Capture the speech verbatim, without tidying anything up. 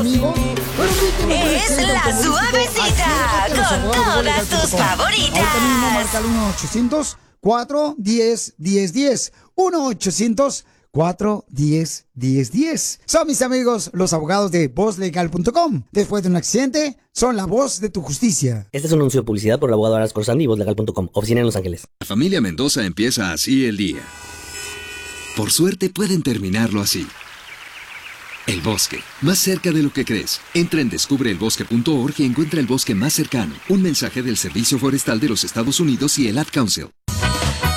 amigo? Es la suavecita con todas tus favoritas. Ahorita mismo marca el uno ochocientos cuatro diez diez diez. uno ochocientos cuatro diez diez diez. Son mis amigos, los abogados de voz legal punto com. Después de un accidente, son la voz de tu justicia. Este es un anuncio de publicidad por el abogado Aras Corsandi y voz legal punto com. Oficina en Los Ángeles. La familia Mendoza empieza así el día. Por suerte pueden terminarlo así. El bosque, más cerca de lo que crees. Entra en descubre el bosque punto org y encuentra el bosque más cercano. Un mensaje del Servicio Forestal de los Estados Unidos y el Ad Council.